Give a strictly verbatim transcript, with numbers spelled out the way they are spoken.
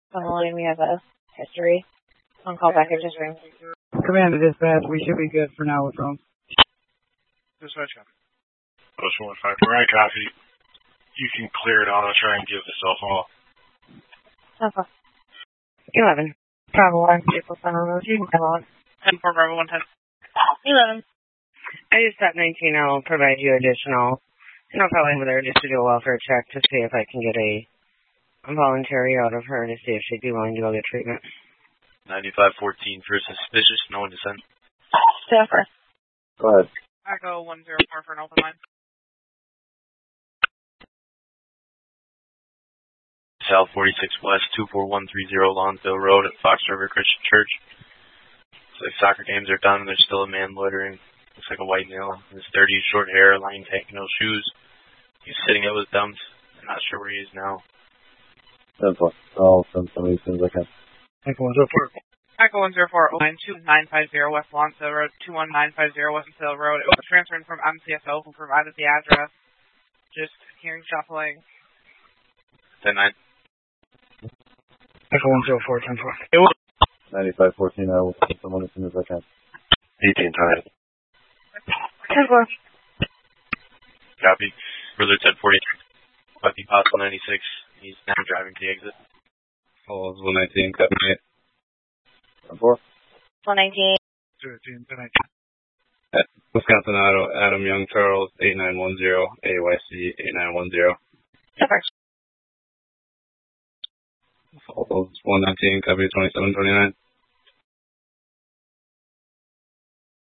Following, we have a history. On call back, it just rings. Commander dispatch, we should be good for now with Rome. Dispatch copy. Ocean one five four, I copy. You can clear it out. I'll try and give the cell phone. Okay. eleven. Bravo one, April Center Road. You can come on. ten four, Bravo one ten. eleven. I just thought nineteen I'll provide you additional. And I'll probably have her just to do a welfare check to see if I can get a voluntary out of her to see if she'd be willing to go get treatment. ninety-five fourteen for suspicious, no one to send. Staffer. Go ahead. I go one zero four for an open line. South forty-six West, two four one three zero Lonsdale Road at Fox River Christian Church. Looks like soccer games are done and there's still a man loitering. Looks like a white male. His dirty short hair, line tank, no shoes. He's sitting at his dumps. I'm not sure where he is now. ten four. I'll send somebody as soon as I can. Echo one zero four. Echo one zero four, line two nine five zero West Lonsdale Road, two one nine five zero West Lonsdale Road. It was transferred from M C S O who provided the address. Just hearing shuffling. ten nine. Echo one zero four, ten four. ninety-five fourteen, I will send someone as soon as I can. eighteen time. ten four. Copy. Further ten forty-three. Bucky Possible ninety-six. He's now driving to the exit. Calls one nineteen, copy eight. ten four. one nineteen. zero eighteen, ten nineteen. Wisconsin Auto, Adam Young Charles, eight nine one zero, A Y C, eight nine one zero. Staffer. Calls one nineteen, copy twenty-seven twenty-nine.